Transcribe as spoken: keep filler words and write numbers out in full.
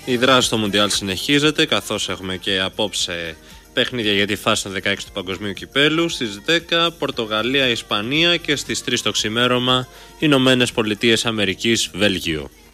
Η δράση στο Μουντιάλ συνεχίζεται, καθώς έχουμε και απόψε παιχνίδια για τη φάση των δεκαέξι του Παγκοσμίου Κυπέλου. Στις δέκα Πορτογαλία, Ισπανία και στις τρεις το ξημέρωμα Ηνωμένες Πολιτείες Αμερικής, Βέλγιο.